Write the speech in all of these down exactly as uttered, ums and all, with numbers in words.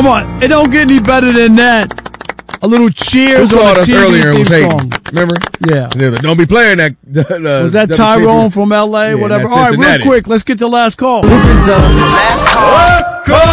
Come on. It don't get any better than that. A little cheers Who on called the us T V earlier and was theme hating? song. Remember? Yeah. They were like, don't be playing that. Uh, Was that W P Tyrone P. from L A? Yeah, Whatever. that's All right, real Cincinnati. quick. Let's get the last call. This is the last call. Last call!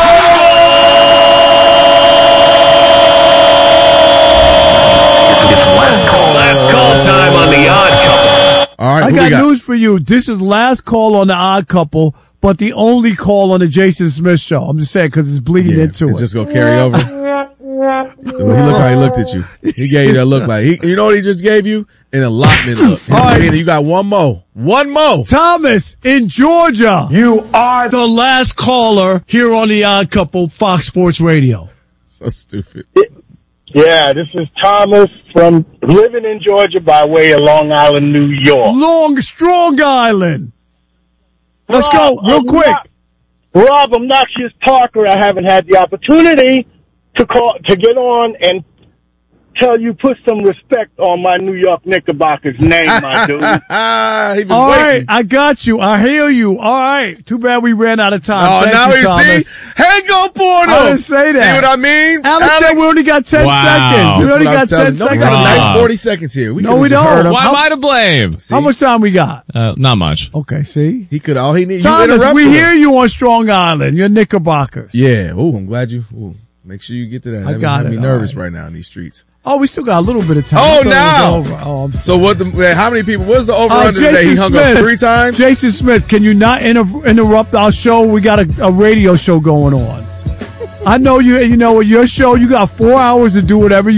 It's last call. Last call time on The Odd Couple. All right, I who got, we got news for you. This is last call on the Odd Couple, but the only call on the Jason Smith show. I'm just saying because it's bleeding Yeah, into it's it. just gonna carry over. Well, he looked how he looked at you. He gave you that look like he. You know what he just gave you? An allotment look. All right. Meaning you got one more. One more. Thomas in Georgia. You are The last caller here on the Odd Couple, Fox Sports Radio. So stupid. Yeah, this is Thomas from living in Georgia by way of Long Island, New York. Long, Strong Island. Let's go Rob, real I'm quick. not- Rob Obnoxious Parker, I haven't had the opportunity to call to get on and tell you put some respect on my New York Knickerbockers name, my dude. he been All right, waiting. I got you. I hear you. All right. Too bad we ran out of time. Oh, Thank now you, you Thomas. see? Hang up on him. I didn't say that. See what I mean? Alex, said we only got ten Wow. seconds. We That's only what I'm got telling ten you. No, we seconds. got a nice Rob. forty seconds here. We No, could've we just don't. heard him. Why How- am I to blame? See? How much time we got? Uh, not much. Okay, see? He could all he need. You Thomas, interrupted we him. hear you on Strong Island. You're Knickerbockers. Yeah. Ooh, I'm glad you. Ooh, make sure you get to that. I That got makes it. me nervous All right now in these streets. Oh, we still got a little bit of time. Oh, I thought it was now. over. Oh, I'm So what? The how many people? What's the over Uh, under today? He hung up three times. Jason Smith, can you not inter- interrupt our show? We got a, a radio show going on. I know you. You know, your show. You got four hours to do whatever you.